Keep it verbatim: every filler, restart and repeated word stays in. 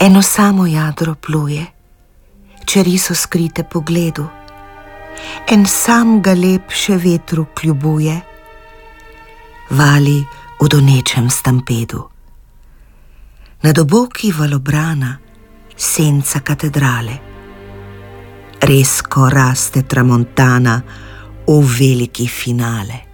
Eno samo jadro pluje, čeri so skrite pogledu, en sam galeb še vetru kljubuje, vali v donečem stampedu. Nad oboki valobrana senca katedrale, rezko raste tramontana v veliki finale.